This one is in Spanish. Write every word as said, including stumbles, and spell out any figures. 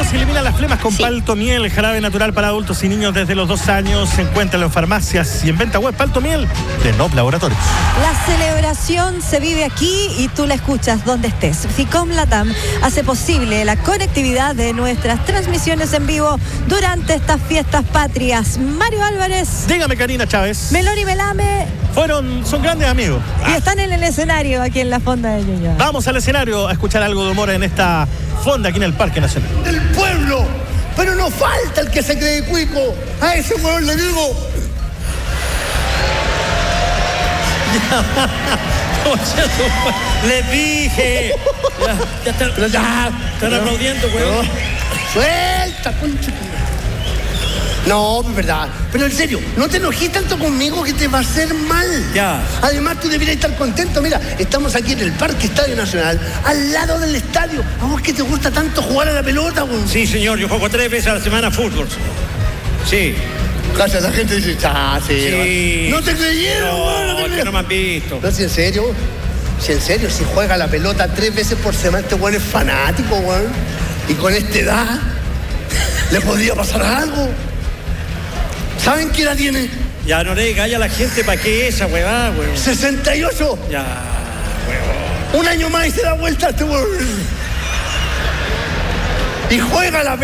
Se elimina las flemas con Sí. Paltomiel, jarabe natural para adultos y niños desde los dos años. Se encuentra en farmacias y en venta web. Paltomiel de Nop Laboratorios. La celebración se vive aquí y tú la escuchas donde estés. Ficom Latam hace posible la conectividad de nuestras transmisiones en vivo durante estas fiestas patrias. Mario Álvarez, Dígame, Karina Chávez. Meloni Melame Fueron, son grandes amigos. y están en el escenario aquí en la Fonda de Ñuñoa. Vamos al escenario a escuchar algo de humor en esta fonda aquí en el Parque Nacional. Del pueblo, pero no falta el que se cree cuico. A ese huevón le digo. Les dije. Ya, ya están, Pero ya. están aplaudiendo, weón. Suelta, concha. No, es verdad. Pero en serio, no te enojes tanto conmigo que te va a hacer mal. Ya. Además, tú deberías estar contento. Mira, estamos aquí en el Parque Estadio Nacional, al lado del estadio. ¿A vos que te gusta tanto jugar a la pelota, güey? Sí, señor, yo juego tres veces a la semana fútbol. Sí. Casi la gente dice, ah, sí. Sí. No te creyeron, No, güey, no te es que creyeron. no me han visto. No, si en serio, si en serio, si juega la pelota tres veces por semana, este güey es fanático, güey. Y con esta edad, le podría pasar algo. ¿Saben qué edad tiene? Ya no le calla a la gente para qué esa huevada, weón. sesenta y ocho. Ya, weón. Un año más y se da vuelta este güey. Y juega la